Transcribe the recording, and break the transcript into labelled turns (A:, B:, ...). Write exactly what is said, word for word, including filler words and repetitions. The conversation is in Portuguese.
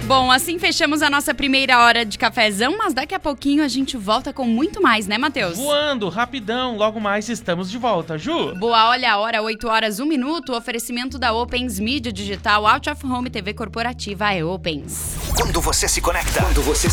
A: Bom, assim fechamos a nossa primeira hora de cafezão, mas daqui a pouquinho a gente volta com muito mais, né, Matheus?
B: Voando, rapidão, logo mais estamos de volta, Ju.
A: Boa, olha a hora, oito horas, um minuto, oferecimento da Opens Mídia Digital, Out of Home, T V Corporativa é Opens.
C: Quando você se conecta, quando você